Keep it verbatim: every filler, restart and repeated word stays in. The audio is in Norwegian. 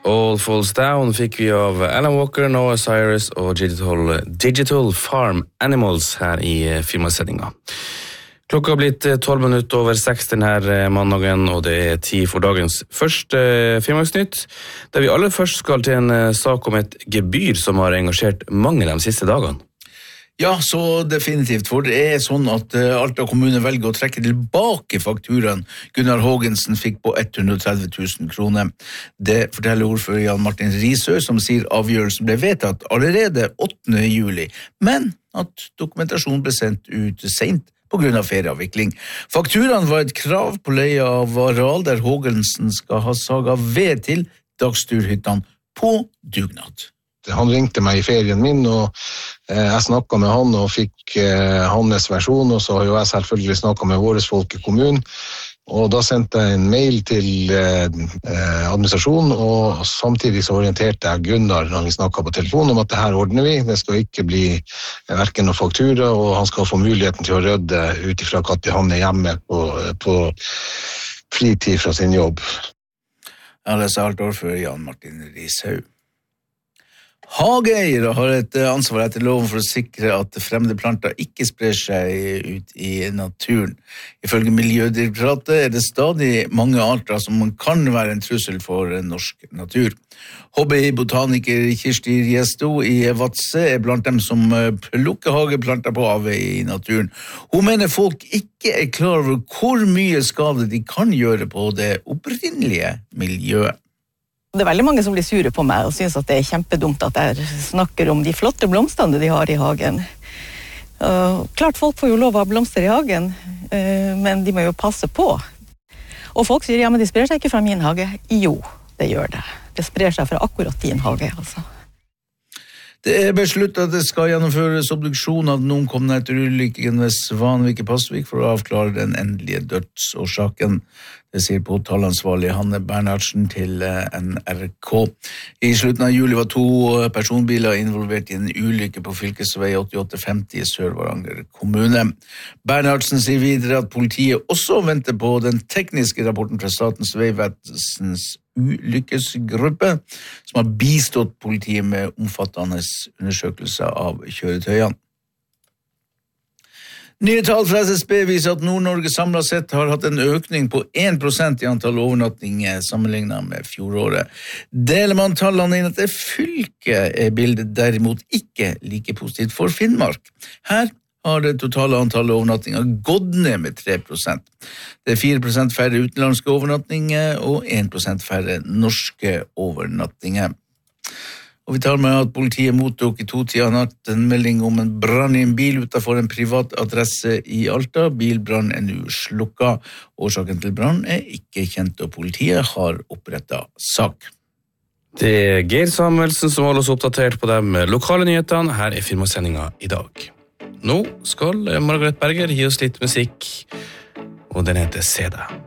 All Falls Down fikk vi av Alan Walker, Noah Cyrus og Digital, Digital Farm Animals her i filmsendinga. Klokka har blitt tolv minutter over seks denne mandagen, og det er tid for dagens første Finnmarksnytt, der vi aller først skal til en sak om et gebyr som har engasjert mange de siste dagene. Ja, så definitivt, for det er sånn at Alta kommune velger å trekke tilbake fakturaen Gunnar Hågensen fikk på hundre og tretti tusen kroner. Det forteller ordfører Jan Martin Risø, som sier avgjørelsen ble vedtatt allerede åttende juli, men at dokumentasjonen ble sendt ut sent på grunn av ferieavvikling. Fakturaen var et krav på leie av areal der Hågensen skal ha saga ved til dagsturhyttene på dugnad. Han ringte meg i ferien min, og eh, jeg snakket med han og fikk eh, hans versjon, og så har jo jeg selvfølgelig snakket med våre folk i kommunen, og da sendte jeg en mail til eh, administrasjonen, og samtidig så orienterte jeg Gunnar når vi snakket på telefon om at det her ordner vi, det skal ikke bli hverken noen faktura, og han skal få muligheten til å rydde utifra at han er hjemme på, på fritid fra sin jobb. Ja, det sa alt ordfører Jan Martin Rishaug. Hageeiere har et ansvar etter loven for å sikre at fremmede planter ikke sprer seg ut i naturen. Ifølge Miljødirektoratet er det stadig mange arter som kan være en trussel for norsk natur. Hobby-botaniker Kirsti Riesto i Vadsø er blant dem som plukker hageplanter på havet i naturen. Hun mener folk ikke er klar over hvor mye skade de kan gjøre på det opprinnelige miljøet. Det er veldig mange som blir sure på meg og synes at det er kjempedumt at jeg snakker om de flotte blomstene de har i hagen. Uh, klart folk får jo lov å ha blomster i hagen, uh, men de må jo passe på. Og folk sier, ja, men de sprer seg ikke fra min hage. Jo, det gjør det. Det sprer seg fra akkurat din hage, altså. Det er besluttet at det skal gjennomføres obduksjon av den omkomne etter ulykken ved Svanvik i Pasvik for å avklare den endelige dødsårsaken. Det sier påtaleansvarlig Hanne Bernhardsen til N R K. I slutten av juli var to personbiler involvert i en ulykke på fylkesvei åttiåtte femti i Sør-Varanger kommune. Bernhardsen sier videre at politiet også venter på den tekniske rapporten fra Statens vegvesens ulykkesgruppe, som har bistått politiet med omfattende undersøkelser av kjøretøyene. Nye tall fra S S B viser at Nord-Norge samlet sett har hatt en økning på én prosent i antall overnattinger sammenlignet med fjoråret. Deler man tallene inn etter fylke, er bildet derimot ikke like positivt for Finnmark. Her har det totale antallet overnattinger gått ned med tre prosent. Det er fire prosent færre utenlandske overnattinger og én prosent færre norske overnattinger. Og vi tar med at politiet mottok i to tida natt en melding om en brann i en bil utenfor en privat adresse i Alta. Bilbrann er nå slukket. Årsaken til brann er ikke kjent, og politiet har opprettet sak. Det er Geir Samuelsen som holder oss oppdatert på de lokale nyhetene. Her er filmsendinga i dag. Nå skal Margaret Berger gi oss litt musikk, og den heter Se deg.